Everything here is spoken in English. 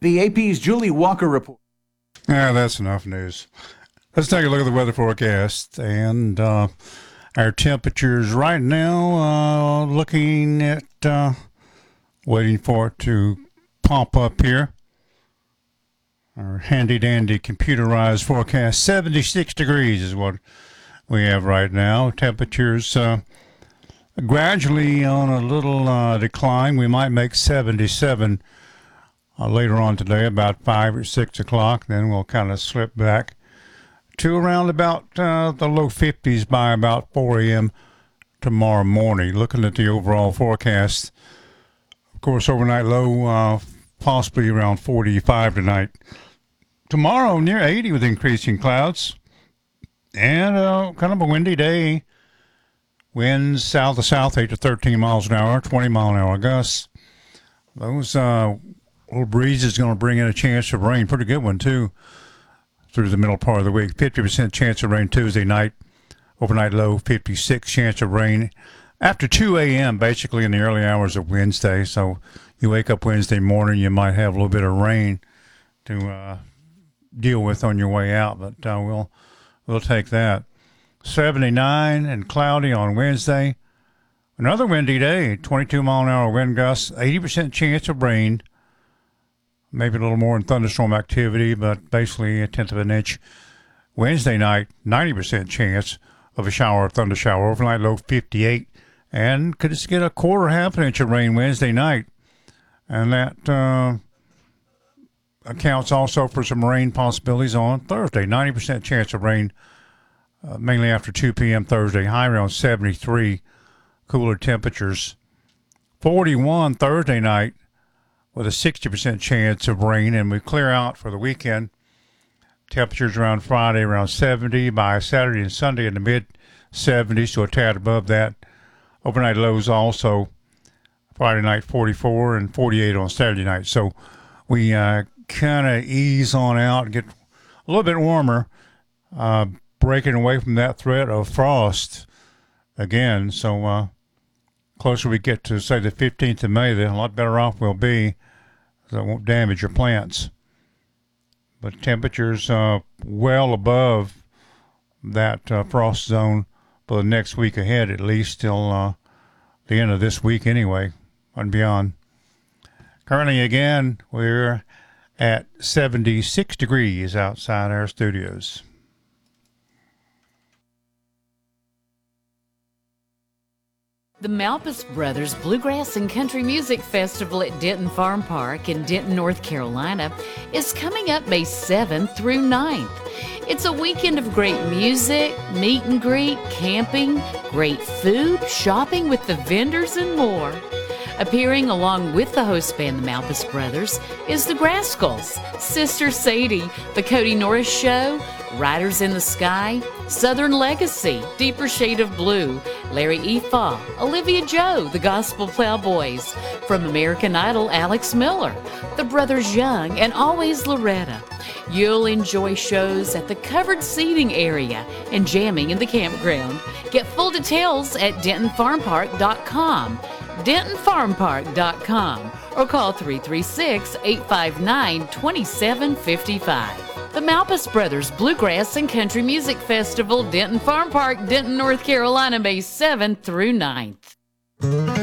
The AP's Julie Walker report. Yeah, that's enough news. Let's take a look at the weather forecast and our temperatures right now. Looking at waiting for it to pop up here. Our handy-dandy computerized forecast, 76 degrees is what we have right now. Temperatures gradually on a little decline. We might make 77 later on today, about 5 or 6 o'clock. Then we'll kind of slip back to around about the low 50s by about 4 a.m. tomorrow morning. Looking at the overall forecast, of course, overnight low possibly around 45 tonight. Tomorrow near 80 with increasing clouds and kind of a windy day. Winds south to south 8 to 13 miles an hour, 20 mile an hour gusts. Those little breezes going to bring in a chance of rain, pretty good one too, through the middle part of the week. 50% chance of rain Tuesday night. Overnight low 56 chance of rain after 2 a.m. basically in the early hours of Wednesday. So you wake up Wednesday morning, you might have a little bit of rain to deal with on your way out, but we'll take that. 79 and cloudy on Wednesday. Another windy day, 22 mile an hour wind gusts, 80% chance of rain. Maybe a little more in thunderstorm activity, but basically a tenth of an inch. Wednesday night, 90% chance of a shower or thunder shower. Overnight low 58, and could just get a quarter, half an inch of rain Wednesday night, and that accounts also for some rain possibilities on Thursday. 90% chance of rain, mainly after 2 p.m. Thursday. High around 73. Cooler temperatures. 41 Thursday night with a 60% chance of rain, and we clear out for the weekend. Temperatures around Friday around 70. By Saturday and Sunday in the mid-70s, so a tad above that. Overnight lows also Friday night 44 and 48 on Saturday night. So we kind of ease on out and get a little bit warmer, breaking away from that threat of frost again. So closer we get to, say, the 15th of May, then a lot better off we'll be, so it won't damage your plants. But temperatures well above that frost zone for the next week ahead, at least till the end of this week anyway, and beyond. Currently, again, we're at 76 degrees outside our studios. The Malpas Brothers Bluegrass and Country Music Festival at Denton Farm Park in Denton, North Carolina is coming up May 7th through 9th. It's a weekend of great music, meet and greet, camping, great food, shopping with the vendors, and more. Appearing along with the host band, the Malpas Brothers, is the Grascals, Sister Sadie, the Cody Norris Show, Riders in the Sky, Southern Legacy, Deeper Shade of Blue, Larry Efaw, Olivia Joe, the Gospel Plowboys, from American Idol, Alex Miller, the Brothers Young, and Always Loretta. You'll enjoy shows at the covered seating area and jamming in the campground. Get full details at DentonFarmPark.com. DentonFarmPark.com, or call 336-859-2755. The Malpas Brothers Bluegrass and Country Music Festival, Denton Farm Park, Denton, North Carolina, May 7th through 9th.